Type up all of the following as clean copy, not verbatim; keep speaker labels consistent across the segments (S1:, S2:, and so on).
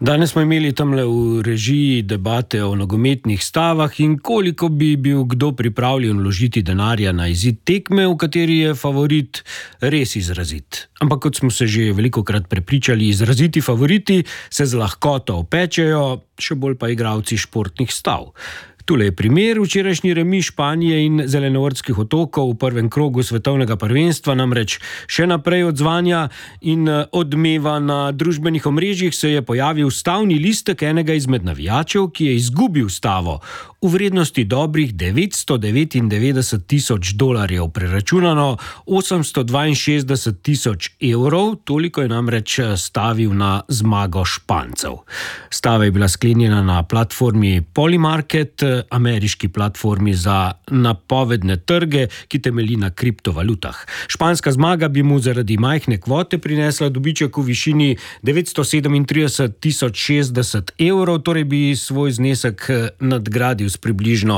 S1: Danes smo imeli tamle v režiji debate o nogometnih stavah in koliko bi bil kdo pripravljen vložiti denarja na izid tekme, v kateri je favorit res izrazit. Ampak kot smo se že velikokrat prepričali, izraziti favoriti se z lahkoto opečejo, še bolj pa igralci športnih stav. Tule je primer, včerajšnji remi Španije in Zelenortskih otokov v prvem krogu svetovnega prvenstva, namreč še naprej odzvanja in odmeva. Na družbenih omrežjih se je pojavil stavni listek enega izmed navijačev, ki je izgubil stavo v vrednosti dobrih $999,000, preračunano 862,000 toliko je namreč stavil na zmago Špancev. Stava je bila sklenjena na platformi Polymarket, ameriški platformi za napovedne trge, ki temelji na kriptovalutah. Španska zmaga bi mu zaradi majhne kvote prinesla dobiček v višini €937,060, torej bi svoj znesek nadgradil s približno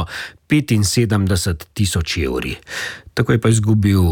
S1: €75,000. Tako je pa izgubil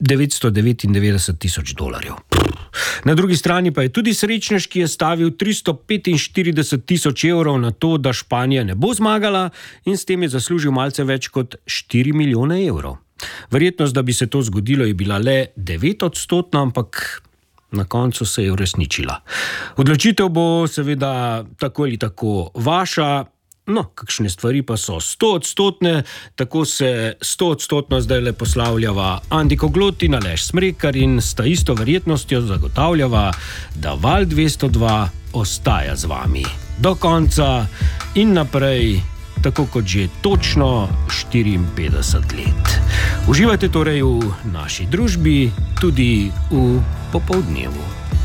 S1: $999,000. Na drugi strani pa je tudi srečnež, ki je stavil €345,000 na to, da Španija ne bo zmagala, in s tem je zaslužil malce več kot €4 milijone. Verjetnost, da bi se to zgodilo, je bila le 9%, ampak na koncu se je uresničila. Odločitev bo seveda tako ali tako vaša. No, kakšne stvari pa so 100%, tako se 100% zdaj le poslavljava Andi Koglot in Aleš Smrekar in s ta isto verjetnostjo zagotavljava, da Val 202 ostaja z vami do konca in naprej, tako kot že točno 54 let. Uživajte torej v naši družbi, tudi v popoldnevu.